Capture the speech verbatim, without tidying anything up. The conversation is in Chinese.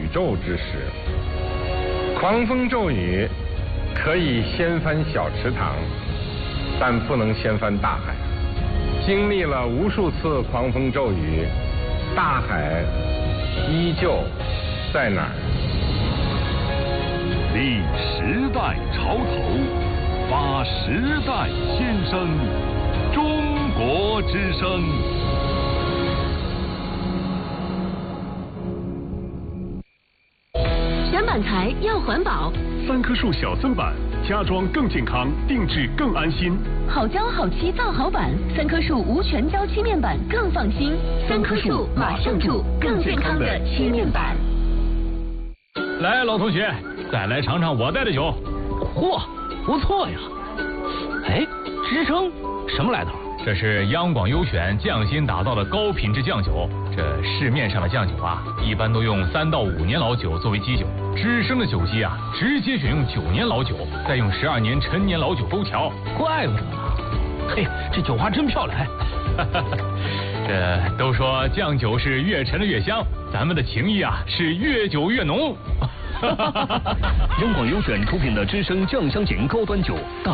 宙之时。狂风骤雨可以掀翻小池塘，但不能掀翻大海。经历了无数次狂风骤雨，大海依旧在哪儿？ 立时代潮头，发时代先声，中国之声。 选板材要环保， 三棵树小森板，家装更健康，定制更安心。 好胶好漆造好板，三棵树无全胶漆面板更放心。三棵树马上住更健康的漆面板。 来，老同学，再来尝尝我带的酒。 嚯，不错呀！哎，知声什么来头？ 这是央广优选匠心打造的高品质酱酒。这市面上的酱酒啊，一般都用三到五年老酒作为基酒。知声的酒基啊，直接选用九年老酒，再用十二年陈年老酒勾调。 怪不得呢。嘿，这酒花真漂亮。 这都说酱酒是越陈的越香，咱们的情谊啊是越久越浓。 央广优选出品的知声酱香型高端酒大